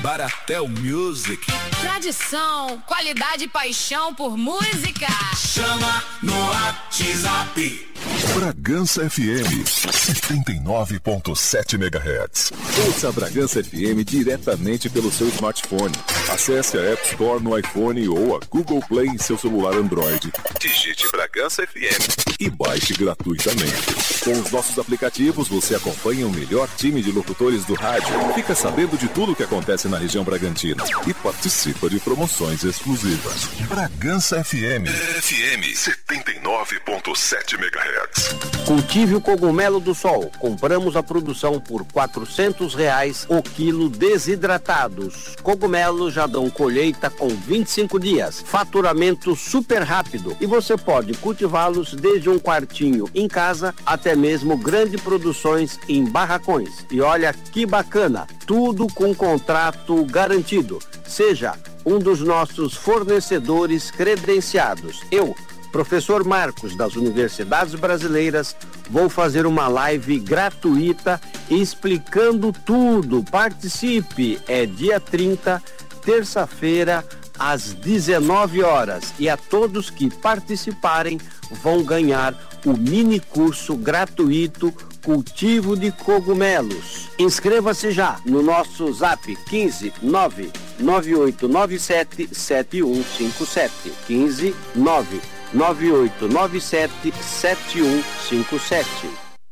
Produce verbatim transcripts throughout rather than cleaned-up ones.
Baratel Music. Tradição, qualidade e paixão por música. Chama no WhatsApp. Bragança F M, setenta e nove ponto sete megahertz. Ouça a Bragança F M diretamente pelo seu smartphone. Acesse a App Store no iPhone ou a Google Play em seu celular Android. Digite Bragança F M e baixe gratuitamente. Com os nossos aplicativos, você acompanha o melhor time de locutores do rádio, fica sabendo de tudo o que acontece na região Bragantina e participa de promoções exclusivas. Bragança F M, F M setenta e nove ponto sete megahertz. Cultive o cogumelo do sol. Compramos a produção por quatrocentos reais o quilo desidratados. Cogumelos já dão colheita com vinte e cinco dias. Faturamento super rápido. E você pode cultivá-los desde um quartinho em casa até mesmo grandes produções em barracões. E olha que bacana, tudo com contrato garantido. Seja um dos nossos fornecedores credenciados. Eu, Professor Marcos, das Universidades Brasileiras, vou fazer uma live gratuita explicando tudo. Participe, é dia trinta, terça-feira, às dezenove horas. E a todos que participarem vão ganhar o mini curso gratuito Cultivo de Cogumelos. Inscreva-se já no nosso zap quinze nove nove oito nove sete sete um cinco sete. quinze nove nove oito nove sete sete um cinco sete.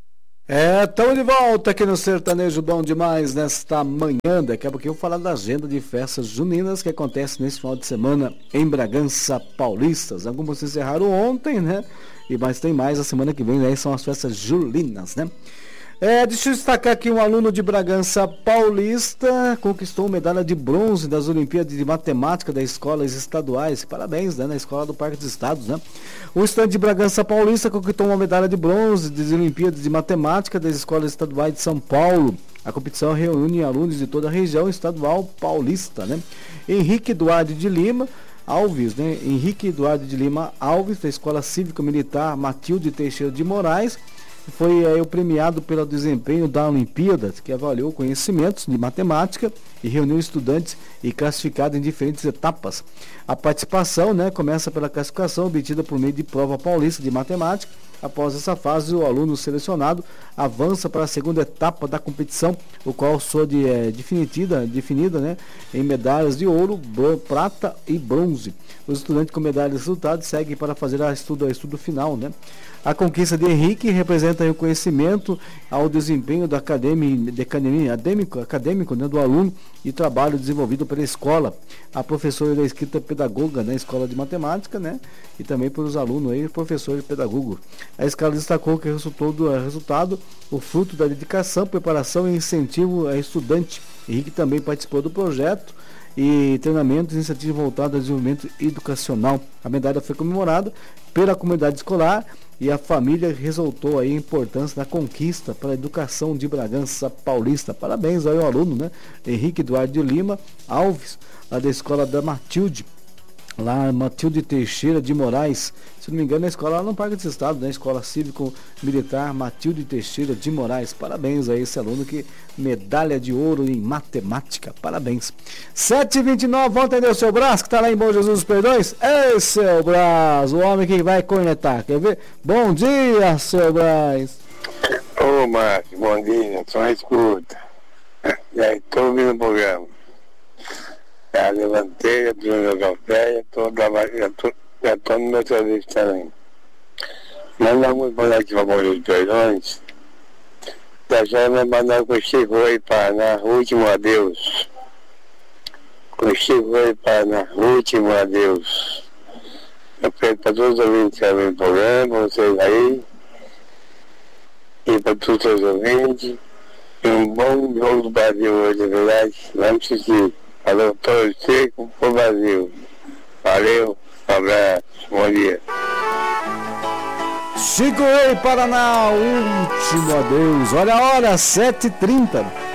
É, estamos de volta aqui no Sertanejo Bom Demais nesta manhã. Daqui a pouquinho eu vou falar da agenda de festas juninas que acontece nesse final de semana em Bragança Paulista. Algumas se encerraram ontem, né? E mas tem mais a semana que vem, aí são as festas julinas, né? É, deixa eu destacar aqui um aluno de Bragança Paulista conquistou medalha de bronze das Olimpíadas de Matemática das escolas estaduais. Parabéns, né? Na escola do Parque dos Estados, né? O estande de Bragança Paulista conquistou uma medalha de bronze das Olimpíadas de Matemática das escolas estaduais de São Paulo. A competição reúne alunos de toda a região estadual paulista, né? Henrique Eduardo de Lima Alves, né? Henrique Eduardo de Lima Alves, da Escola Cívica Militar Matilde Teixeira de Moraes, foi aí o premiado pelo desempenho da Olimpíada, que avaliou conhecimentos de matemática e reuniu estudantes e classificado em diferentes etapas. A participação, né, começa pela classificação obtida por meio de prova paulista de matemática. Após essa fase, o aluno selecionado avança para a segunda etapa da competição, o qual sua de, é, definida, definida né, em medalhas de ouro, bro, prata e bronze. Os estudantes com medalhas de resultado seguem para fazer a estudo, a estudo final, né? A conquista de Henrique representa o conhecimento ao desempenho do acadêmico, de academia, acadêmico, acadêmico né, do aluno e trabalho desenvolvido pela escola. A professora da escrita pedagoga na escola de matemática, né, e também pelos alunos aí, professor e pedagogo. A escola destacou que resultou do resultado o fruto da dedicação, preparação e incentivo a estudante. Henrique também participou do projeto e treinamento e iniciativa voltada ao desenvolvimento educacional. A medalha foi comemorada pela comunidade escolar e a família ressaltou aí a importância da conquista para a educação de Bragança Paulista. Parabéns aí ao aluno, né? Henrique Eduardo de Lima Alves, lá da escola da Matilde, lá Matilde Teixeira de Moraes, se não me engano, na escola lá no Parque dos Estados, né? Escola Cívico-Militar Matilde Teixeira de Moraes. Parabéns a esse aluno que medalha de ouro em matemática. Parabéns. sete e vinte e nove, vamos atender o seu Brás, que está lá em Bom Jesus dos Perdões. Ei, seu Brás, o homem que vai cornetar, quer ver? Bom dia, seu Brás. Ô, Márcio, bom dia, só escuta. Já estou ouvindo o programa. Já levantei, já estou no meu café, já estou já estou no meu serviço também. Nós vamos mandar aqui para Bom Jesus dos Perdões. Já já vai mandar com o Chico Rei Paraná, último adeus. Com o Chico Rei Paraná, último adeus. Eu peço para todos os ouvintes que ouvem o programa, para vocês aí, e para todos os ouvintes, e um bom jogo do Brasil hoje, é verdade? Vamos assistir. Falou, todo seco pro Brasil. Valeu, um abraço, bom dia. Chico Rei Paraná, último adeus. Olha a hora, sete e trinta.